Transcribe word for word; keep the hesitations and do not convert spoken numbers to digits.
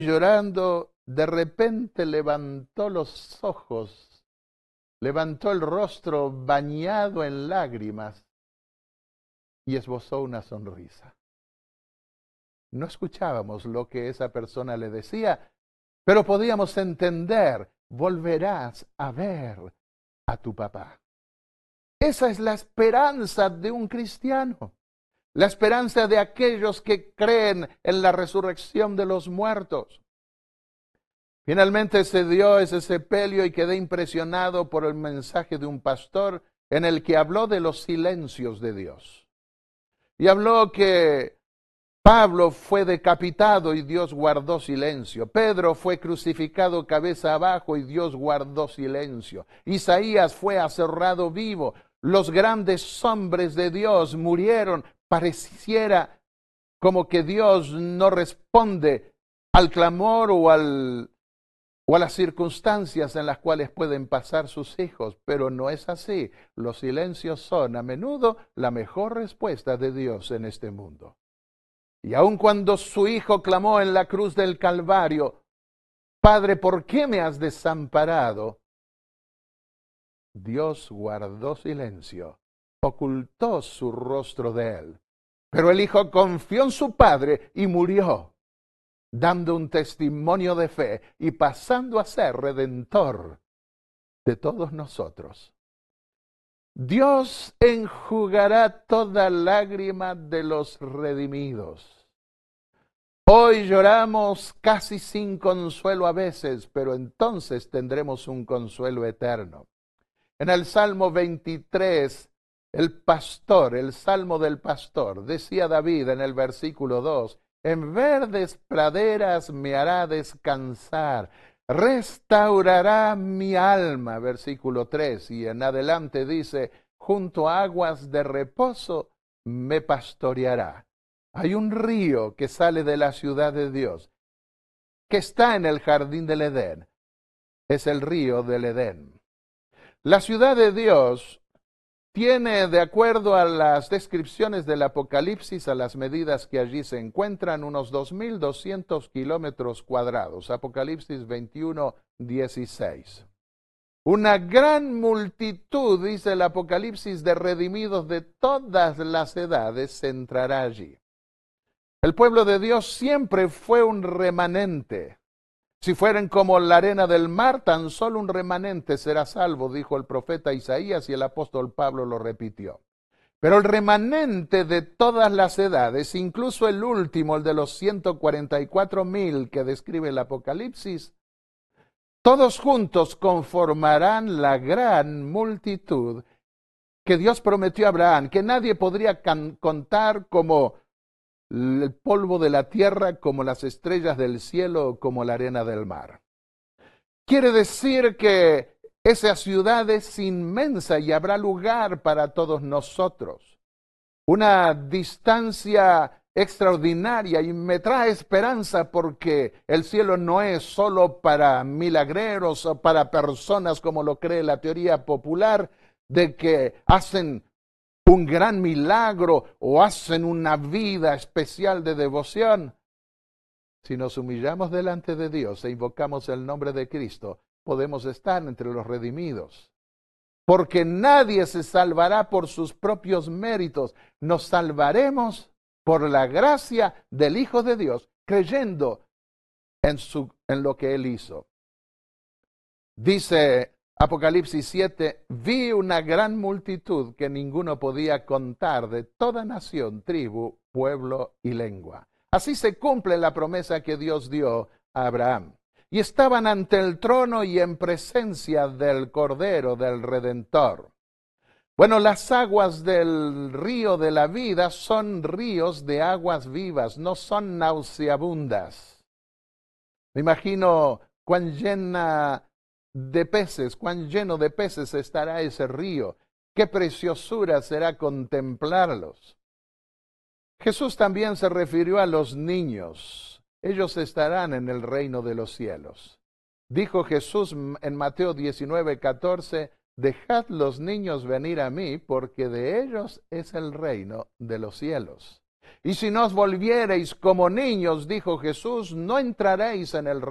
llorando, de repente levantó los ojos, levantó el rostro bañado en lágrimas y esbozó una sonrisa. No escuchábamos lo que esa persona le decía, pero podíamos entender: volverás a ver a tu papá. Esa es la esperanza de un cristiano, la esperanza de aquellos que creen en la resurrección de los muertos. Finalmente se dio ese sepelio y quedé impresionado por el mensaje de un pastor en el que habló de los silencios de Dios. Y habló que Pablo fue decapitado y Dios guardó silencio. Pedro fue crucificado cabeza abajo y Dios guardó silencio. Isaías fue aserrado vivo. Los grandes hombres de Dios murieron. Pareciera como que Dios no responde al clamor o, al, o a las circunstancias en las cuales pueden pasar sus hijos, pero no es así. Los silencios son a menudo la mejor respuesta de Dios en este mundo. Y aun cuando su hijo clamó en la cruz del Calvario: Padre, ¿por qué me has desamparado?, Dios guardó silencio, ocultó su rostro de él. Pero el hijo confió en su padre y murió, dando un testimonio de fe y pasando a ser redentor de todos nosotros. Dios enjugará toda lágrima de los redimidos. Hoy lloramos casi sin consuelo a veces, pero entonces tendremos un consuelo eterno. En el Salmo veintitrés, el pastor, el Salmo del pastor, decía David en el versículo dos: en verdes praderas me hará descansar, restaurará mi alma, versículo tres, y en adelante dice: junto a aguas de reposo me pastoreará. Hay un río que sale de la ciudad de Dios, que está en el jardín del Edén. Es el río del Edén. La ciudad de Dios tiene, de acuerdo a las descripciones del Apocalipsis, a las medidas que allí se encuentran, unos dos mil doscientos kilómetros cuadrados. Apocalipsis veintiuno, dieciséis. Una gran multitud, dice el Apocalipsis, de redimidos de todas las edades se entrará allí. El pueblo de Dios siempre fue un remanente. Si fueran como la arena del mar, tan solo un remanente será salvo, dijo el profeta Isaías, y el apóstol Pablo lo repitió. Pero el remanente de todas las edades, incluso el último, el de los ciento cuarenta y cuatro mil que describe el Apocalipsis, todos juntos conformarán la gran multitud que Dios prometió a Abraham, que nadie podría contar, como el polvo de la tierra, como las estrellas del cielo, como la arena del mar. Quiere decir que esa ciudad es inmensa y habrá lugar para todos nosotros. Una distancia extraordinaria, y me trae esperanza porque el cielo no es solo para milagreros o para personas, como lo cree la teoría popular, de que hacen un gran milagro o hacen una vida especial de devoción. Si nos humillamos delante de Dios e invocamos el nombre de Cristo, podemos estar entre los redimidos. Porque nadie se salvará por sus propios méritos. Nos salvaremos por la gracia del Hijo de Dios, creyendo en, su, en lo que Él hizo. Dice Apocalipsis siete: vi una gran multitud que ninguno podía contar, de toda nación, tribu, pueblo y lengua. Así se cumple la promesa que Dios dio a Abraham. Y estaban ante el trono y en presencia del Cordero, del Redentor. Bueno, las aguas del río de la vida son ríos de aguas vivas, no son nauseabundas. Me imagino cuán llena de peces, cuán lleno de peces estará ese río. Qué preciosura será contemplarlos. Jesús también se refirió a los niños. Ellos estarán en el reino de los cielos. Dijo Jesús en Mateo diecinueve, catorce: dejad los niños venir a mí, porque de ellos es el reino de los cielos. Y si no os volviereis como niños, dijo Jesús, no entraréis en el